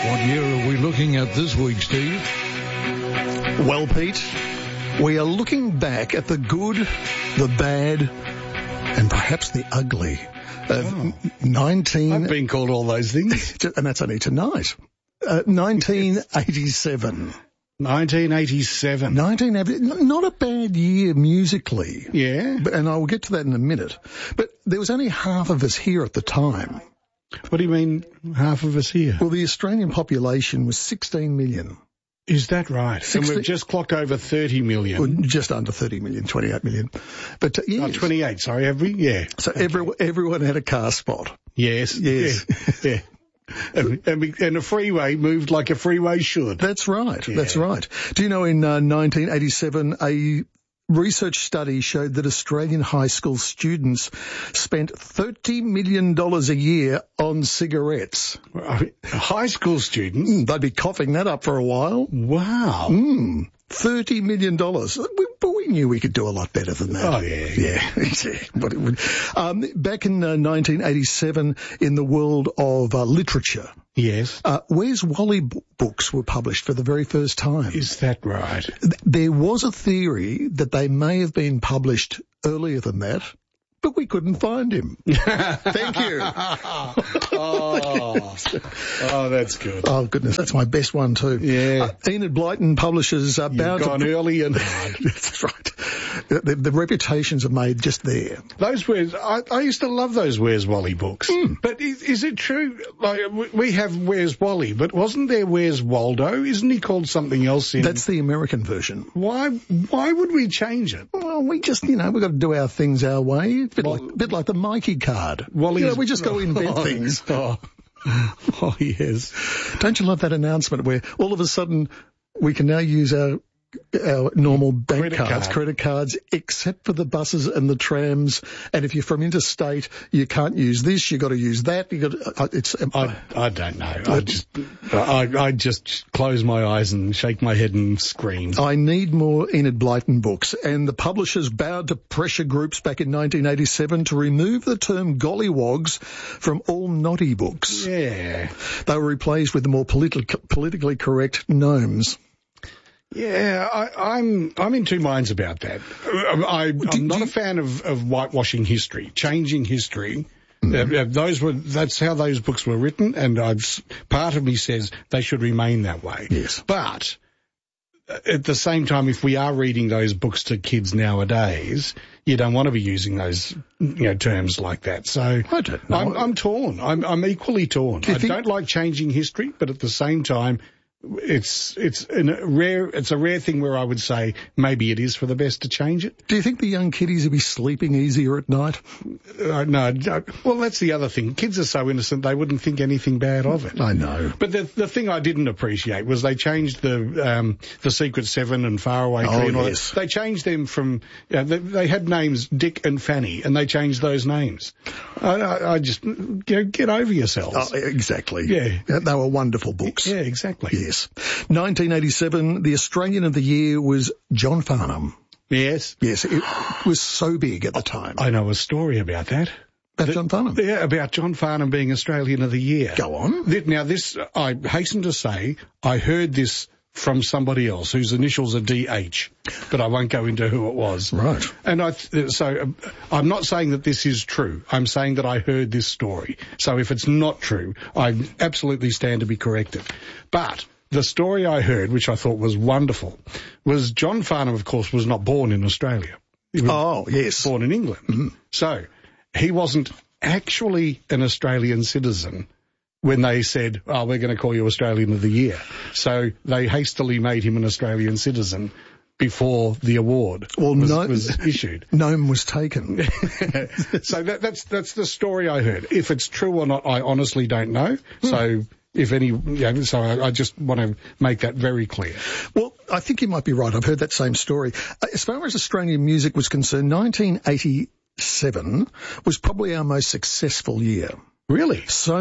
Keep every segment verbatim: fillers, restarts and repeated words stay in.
What year are we looking at this week, Steve? Well, Pete, we are looking back at the good, the bad, and perhaps the ugly of Oh. nineteen... I've been called all those things. And that's only tonight. Uh, nineteen eighty-seven. nineteen eighty-seven. nineteen eighty, not a bad year musically. Yeah. But, and I will get to that in a minute. But there was only half of us here at the time. What do you mean, half of us here? Well, the Australian population was sixteen million. Is that right? sixty And we've just clocked over thirty million. Well, just under thirty million, twenty-eight million. But uh, yes. Oh, twenty-eight, sorry, have we? Yeah. So every, everyone had a car spot. Yes. Yes. Yeah. yeah. And, and, we, and a freeway moved like a freeway should. That's right. Yeah. That's right. Do you know in uh, nineteen eighty-seven, a research study showed that Australian high school students spent thirty million dollars a year on cigarettes. High school students? Mm, they'd be coughing that up for a while. Wow. Mm, thirty million dollars. We, but we knew we could do a lot better than that. Oh, yeah. Yeah. But it would, um, back in uh, nineteen eighty-seven, in the world of uh, literature, Yes. uh, Where's Wally b- books were published for the very first time. Is that right? Th- There was a theory that they may have been published earlier than that, but we couldn't find him. Thank you. Oh, oh, that's good. Oh, goodness, that's my best one too. Yeah. Uh, Enid Blyton publishes uh, You've Bound to... gone early and hard. That's right. The, the, the reputations are made just there. Those Where's, I, I used to love those Where's Wally books. Mm. But is, is it true, like, we- we have Where's Wally, but wasn't there Where's Waldo? Isn't he called something else in... That's the American version. Why, why would we change it? Well, we just, you know, we've got to do our things our way. A bit, Well, like, bit like the Mikey card. Wally's... You know, we just go invent oh, things. Oh. oh, yes. Don't you love that announcement where all of a sudden we can now use our our normal bank Credit cards, card. credit cards, except for the buses and the trams. And if you're from interstate, you can't use this. You got to use that. You got to, uh, it's. Um, I, I don't know. I just, I, I just close my eyes and shake my head and scream. I need more Enid Blyton books. And the publishers bowed to pressure groups back in nineteen eighty-seven to remove the term gollywogs from all naughty books. Yeah. They were replaced with the more politi- politically correct gnomes. Yeah, I, I'm I'm in two minds about that. I, I'm Do- not do a you- fan of, of whitewashing history, changing history. Uh, uh, those were that's how those books were written, and I've part of me says they should remain that way. Yes. But uh, at the same time, if we are reading those books to kids nowadays, you don't want to be using those you know terms like that. So I don't know. I'm, I'm torn. I'm I'm equally torn. you I think- don't like changing history, but at the same time. It's it's a rare it's a rare thing where I would say maybe it is for the best to change it. Do you think the young kiddies will be sleeping easier at night? Uh, no, no, well that's the other thing. Kids are so innocent they wouldn't think anything bad of it. I know. But the the thing I didn't appreciate was they changed the um the Secret Seven and Faraway Tree Oh, and all yes. that. They changed them from you know, they, they had names Dick and Fanny and they changed those names. I, I, I just you know, get over yourselves. Oh, exactly. Yeah. They were wonderful books. Yeah, exactly. Yes. nineteen eighty-seven, the Australian of the Year was John Farnham. Yes. Yes, it was so big at the time. I know a story about that. About John Farnham. Yeah, about John Farnham being Australian of the Year. Go on. Th- Now this, I hasten to say, I heard this from somebody else whose initials are D H, but I won't go into who it was. Right. And I, th- so um, I'm not saying that this is true. I'm saying that I heard this story. So if it's not true, I absolutely stand to be corrected. But the story I heard, which I thought was wonderful, was John Farnham, of course, was not born in Australia. He was Oh, yes. born in England. Mm-hmm. So he wasn't actually an Australian citizen when they said, oh, we're going to call you Australian of the Year. So they hastily made him an Australian citizen before the award Well, was, no, was issued. Nome was taken. So that, that's that's the story I heard. If it's true or not, I honestly don't know. Hmm. So if any, yeah, so I, I just want to make that very clear. Well, I think you might be right. I've heard that same story. Uh, As far as Australian music was concerned, nineteen eighty-seven was probably our most successful year. Really? So many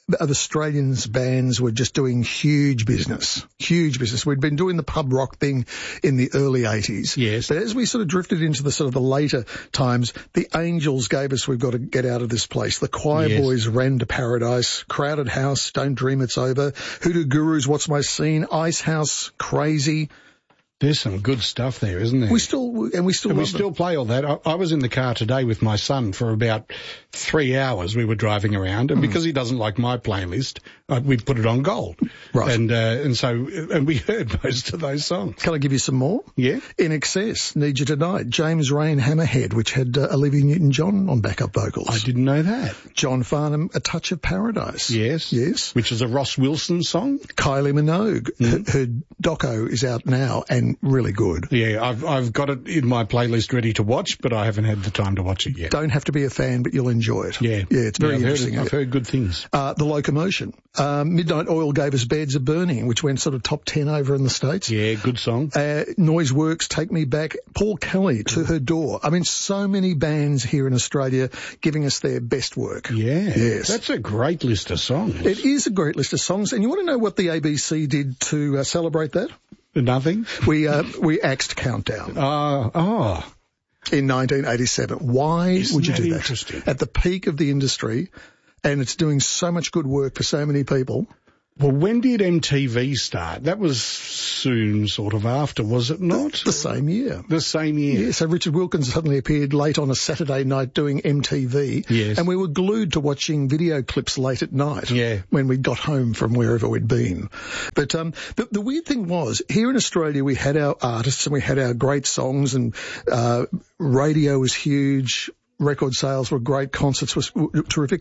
of Australians bands were just doing huge business, huge business. We'd been doing the pub rock thing in the early eighties. Yes. But as we sort of drifted into the sort of the later times, the Angels gave us We've Got to Get Out of This Place. The Choir Yes. Boys ran to Paradise. Crowded House, Don't Dream It's Over. Hoodoo Gurus, What's My Scene? Ice House, Crazy. There's some good stuff there, isn't there? We still, and we still, and we love still them. play all that. I, I was in the car today with my son for about three hours. We were driving around, and mm. because he doesn't like my playlist, uh, we put it on gold. Right. And, uh, and so, and we heard most of those songs. Can I give you some more? Yeah. In Excess, Need You Tonight. James Rain, Hammerhead, which had uh, Olivia Newton-John on backup vocals. I didn't know that. John Farnham, A Touch of Paradise. Yes. Yes. Which is a Ross Wilson song. Kylie Minogue. Mm. Her, her doco is out now and really good. Yeah, I've I've got it in my playlist ready to watch, but I haven't had the time to watch it yet. Don't have to be a fan, but you'll enjoy it. Yeah. Yeah, it's very yeah, I've interesting. Heard it, I've heard good things. Uh, The Locomotion. Uh, Midnight Oil gave us Beds Are Burning, which went sort of top ten over in the States. Yeah, good song. Uh, Noise Works, Take Me Back. Paul Kelly, To Her Door. I mean, so many bands here in Australia giving us their best work. Yeah. Yes. That's a great list of songs. It is a great list of songs. And you want to know what the A B C did to uh, celebrate that? Nothing? We, uh, we axed Countdown. Uh, oh. In nineteen eighty-seven. Why Isn't would you that do that? Interesting? At the peak of the industry, and it's doing so much good work for so many people. Well, when did M T V start? That was soon sort of after, was it not? The same year. The same year. Yeah, so Richard Wilkins suddenly appeared late on a Saturday night doing M T V. Yes. And we were glued to watching video clips late at night. Yeah. When we got home from wherever we'd been. But um, the, the weird thing was, here in Australia we had our artists and we had our great songs, and uh, radio was huge, record sales were great, concerts was terrific.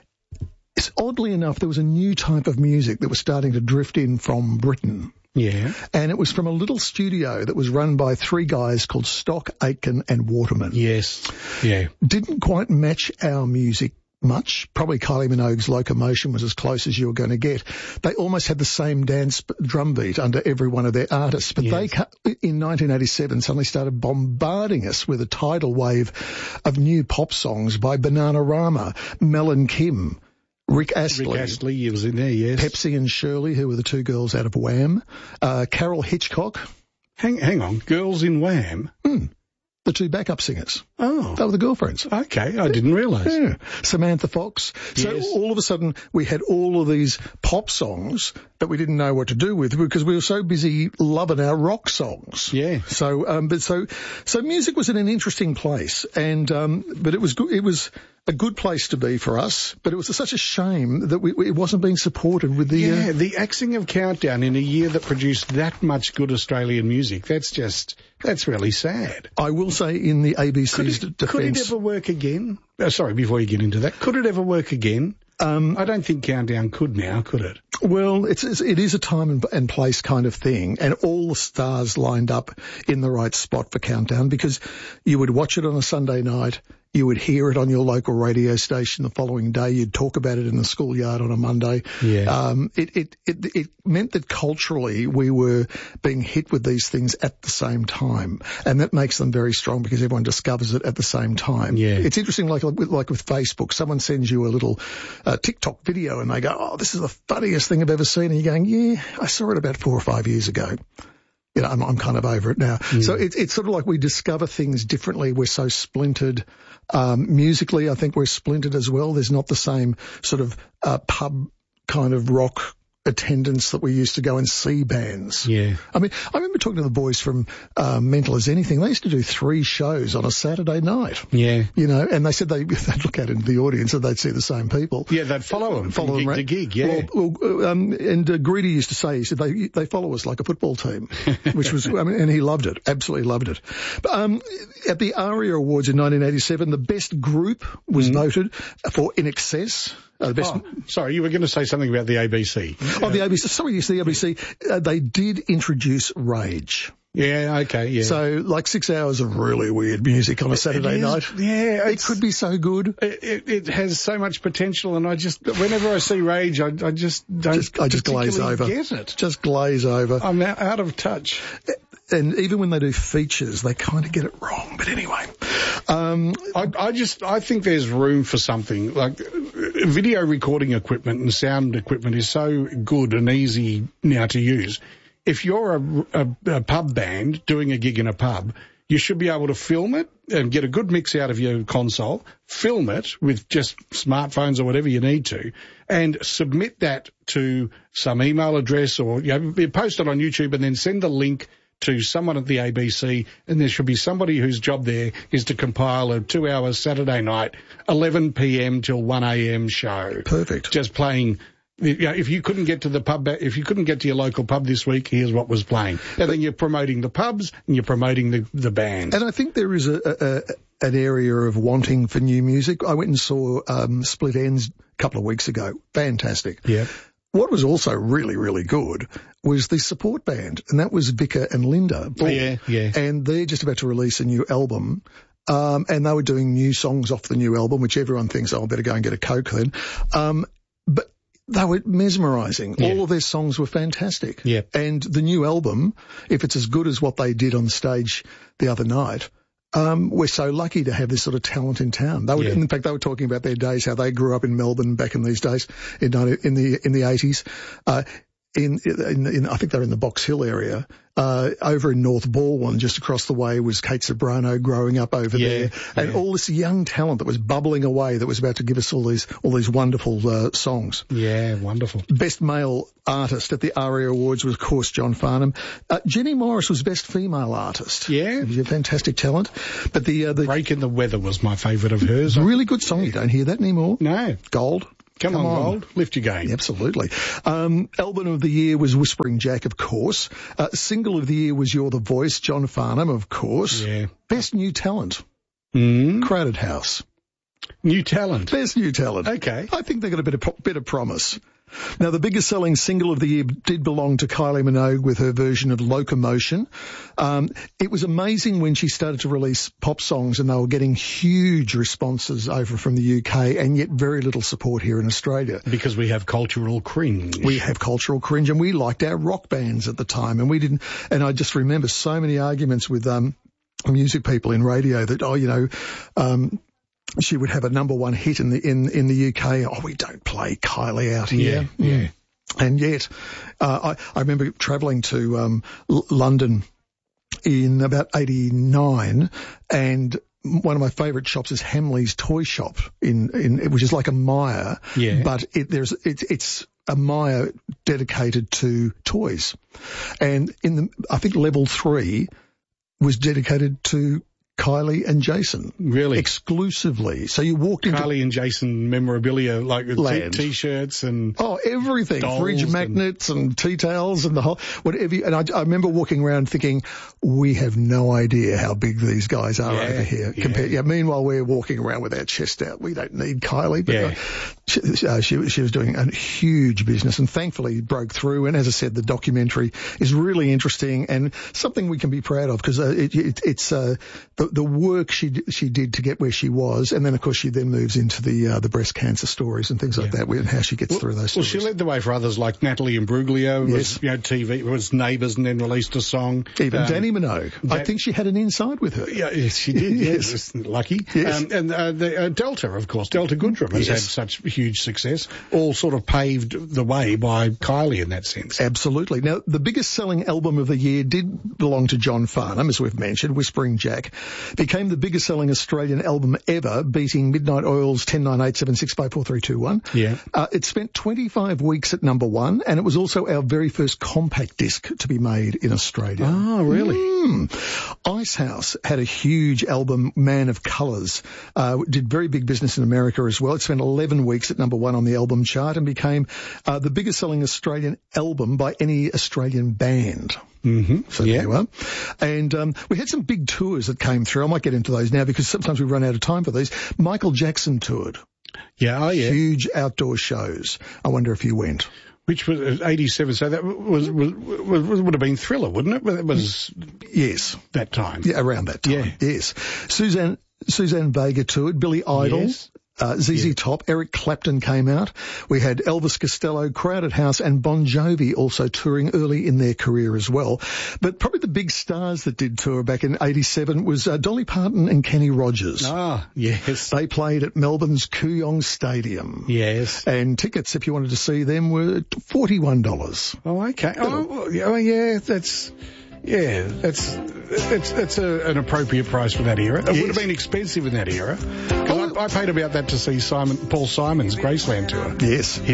It's oddly enough, there was a new type of music that was starting to drift in from Britain. Yeah. And it was from a little studio that was run by three guys called Stock, Aitken and Waterman. Yes. Yeah. Didn't quite match our music much. Probably Kylie Minogue's Locomotion was as close as you were going to get. They almost had the same dance drum beat under every one of their artists. But Yes. they, in nineteen eighty-seven, suddenly started bombarding us with a tidal wave of new pop songs by Bananarama, Mel and Kim, Rick Astley. Rick Astley, he was in there, yes. Pepsi and Shirley, who were the two girls out of Wham. Uh, Carol Hitchcock. Hang, hang on. Girls in Wham? Hmm. The two backup singers. Oh. They were the girlfriends. Okay, I didn't realise. Yeah. Samantha Fox. So Yes. all of a sudden we had all of these pop songs that we didn't know what to do with because we were so busy loving our rock songs. Yeah. So, um, but so, so music was in an interesting place, and um, but it was good. It was a good place to be for us, but it was such a shame that we, it wasn't being supported with the. Yeah, Uh, the axing of Countdown in a year that produced that much good Australian music, that's just, that's really sad. I will say in the A B Could C's it, defence. could it ever work again? Oh, sorry, before you get into that, could it ever work again? Um, I don't think Countdown could now, could it? Well, it's, it's it is a time and, and place kind of thing, and all the stars lined up in the right spot for Countdown, because you would watch it on a Sunday night, you would hear it on your local radio station the following day, you'd talk about it in the schoolyard on a Monday. Yeah. Um, it, it, it, it meant that culturally we were being hit with these things at the same time, and that makes them very strong because everyone discovers it at the same time. Yeah. It's interesting, like, like, with, like with Facebook, someone sends you a little uh, TikTok video and they go, oh, this is the funniest thing I've ever seen. And you're going, yeah, I saw it about four or five years ago. You know, I'm, I'm kind of over it now. Mm. So it, it's sort of like we discover things differently. We're so splintered. Um, musically, I think we're splintered as well. There's not the same sort of uh, pub kind of rock attendance that we used to go and see bands. Yeah. I mean, I remember talking to the boys from um, Mental as Anything. They used to do three shows on a Saturday night. Yeah. You know, and they said they, they'd look out into the audience and they'd see the same people. Yeah, they'd follow them follow from them gig right. to gig, yeah. Well, well, um, and uh, Greedy used to say, he said, they they follow us like a football team, which was, I mean, and he loved it, absolutely loved it. But, um, at the ARIA Awards in nineteen eighty-seven, the best group was mm. voted for In Excess. Uh, the best. Oh, sorry, you were going to say something about the A B C. Oh, the A B C. Sorry, yes, the A B C. Uh, they did introduce Rage. Yeah, okay, yeah. So, like six hours of really weird music on a Saturday is, night. Yeah. It could be so good. It, it, it has so much potential, and I just, whenever I see Rage, I, I just don't just, I just glaze over. get it. Just glaze over. I'm out, out of touch. And even when they do features, they kind of get it wrong. But anyway. Um, I, I just, I think there's room for something. Like, video recording equipment and sound equipment is so good and easy now to use. If you're a, a, a pub band doing a gig in a pub, you should be able to film it and get a good mix out of your console, film it with just smartphones or whatever you need to, and submit that to some email address or, you know, post it on YouTube and then send the link to someone at the A B C, and there should be somebody whose job there is to compile a two-hour Saturday night, eleven p.m. till one a.m. show. Perfect. Just playing. You know, if you couldn't get to the pub, if you couldn't get to your local pub this week, here's what was playing. And then you're promoting the pubs and you're promoting the, the bands. And I think there is a, a, a an area of wanting for new music. I went and saw um, Split Enz a couple of weeks ago. Fantastic. Yeah. What was also really, really good was the support band, and that was Vicar and Linda. Oh, yeah, yeah. And they're just about to release a new album. Um, and they were doing new songs off the new album, which everyone thinks, oh, I better go and get a Coke then. Um, but they were mesmerising. Yeah. All of their songs were fantastic. Yeah. And the new album, if it's as good as what they did on stage the other night, um, we're so lucky to have this sort of talent in town. They were, Yeah. in fact, they were talking about their days, how they grew up in Melbourne back in these days, in, in the in the eighties. Uh, in, in, in, I think they're in the Box Hill area. Uh, over in North Balwyn, just across the way, was Kate Sobrano growing up over Yeah, there, and yeah. all this young talent that was bubbling away, that was about to give us all these all these wonderful uh, songs. Yeah, wonderful. Best male artist at the ARIA Awards was, of course, John Farnham. Uh, Jenny Morris was best female artist. Yeah. She's a fantastic talent. But the uh, the Break in the Weather was my favourite of hers. really good song. You don't hear that anymore. No. Gold. Come, Come on, on. Gold. Lift your game. Absolutely. Um, album of the year was Whispering Jack, of course. Uh, single of the year was You're the Voice, John Farnham, of course. Yeah. Best new talent, Mm. Crowded House. New talent. Best new talent. Okay. I think they got a bit of, pro- bit of promise. Now, the biggest selling single of the year did belong to Kylie Minogue with her version of Locomotion. Um, it was amazing when she started to release pop songs and they were getting huge responses over from the U K and yet very little support here in Australia. Because we have cultural cringe. We have cultural cringe and we liked our rock bands at the time and we didn't, and I just remember so many arguments with, um, music people in radio that, oh, you know, um, she would have a number one hit in the in in the U K. Oh, we don't play Kylie out here. Yeah, yeah. Mm. And yet, uh, I I remember travelling to um, L- London in about eighty-nine, and one of my favourite shops is Hamley's Toy Shop in in which is like a Myer, Yeah. but it, there's it's it's a Myer dedicated to toys, and in the I think level three was dedicated to Kylie and Jason. Really? Exclusively. So you walked into... Kylie and Jason memorabilia, like t- Land. T-shirts and... Oh, everything. Dolls Fridge and- magnets and tea towels and the whole... whatever. You, and I, I remember walking around thinking, we have no idea how big these guys are Yeah, over here. yeah. Compared, yeah, meanwhile, we're walking around with our chest out. We don't need Kylie. But Yeah. uh, she, uh, she, she was doing a huge business and thankfully broke through. And as I said, the documentary is really interesting and something we can be proud of because uh, it, it, it's uh, the, the work she she did to get where she was, and then of course she then moves into the uh, the breast cancer stories and things like Yeah. that, and how she gets through those Well, stories. she led the way for others like Natalie Imbruglia. Yes. Was, you know, T V was Neighbours and then released a song. Even Um, Danny Minogue. I Dan- think she had an inside with her. Yeah, yes, she did. Yes. Yes, lucky. Yes. Um, and uh, the uh, Delta, of course, Delta Goodrum has Yes. had such huge success. All sort of paved the way by Kylie in that sense. Absolutely. Now, the biggest selling album of the year did belong to John Farnham, as we've mentioned. Whispering Jack became the biggest selling Australian album ever, beating Midnight Oil's ten nine eight seven six five four three two one. Yeah. Uh, it spent twenty-five weeks at number one, and it was also our very first compact disc to be made in Australia. Oh, really? Mm. Icehouse had a huge album, Man of Colours. Uh, did very big business in America as well. It spent eleven weeks at number one on the album chart and became uh, the biggest selling Australian album by any Australian band. Mm-hmm. So Yeah. there you are. And um, we had some big tours that came through. I might get into those now because sometimes we run out of time for these. Michael Jackson toured. Yeah, oh yeah. Huge outdoor shows. I wonder if you went. Which was eighty-seven, so that was, was, was would have been Thriller, wouldn't it? It was Yes. that time. Yeah, around that time. Yeah. Yes. Suzanne Suzanne Vega toured. Billy Idol. Yes. Uh, Z Z Yeah. Top, Eric Clapton came out. We had Elvis Costello, Crowded House, and Bon Jovi also touring early in their career as well. But probably the big stars that did tour back in eighty-seven was uh, Dolly Parton and Kenny Rogers. Ah, yes. They played at Melbourne's Kooyong Stadium. Yes. And tickets, if you wanted to see them, were forty-one dollars. Oh, okay. Oh, well, yeah, oh, yeah, that's... Yeah, that's that's that's a, an appropriate price for that era. It Yes. would have been expensive in that era. Because I, I paid about that to see Simon Paul Simon's Graceland tour. Yes.